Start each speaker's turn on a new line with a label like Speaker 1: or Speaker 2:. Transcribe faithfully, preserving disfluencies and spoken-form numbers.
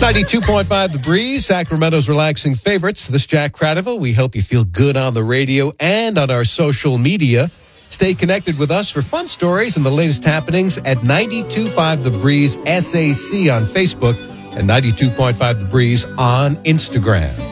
Speaker 1: ninety-two point five The Breeze, Sacramento's relaxing favorites. This is Jack Cradiville. We hope you feel good on the radio and on our social media. Stay connected with us for fun stories and the latest happenings at ninety-two point five The Breeze S A C on Facebook and ninety-two point five The Breeze on Instagram.